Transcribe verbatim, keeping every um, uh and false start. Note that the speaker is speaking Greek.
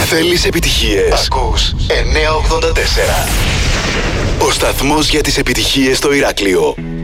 Θέλεις επιτυχίες? Ακούς εννιακόσια ογδόντα τέσσερα. Ο σταθμός για τις επιτυχίες στο Ηράκλειο.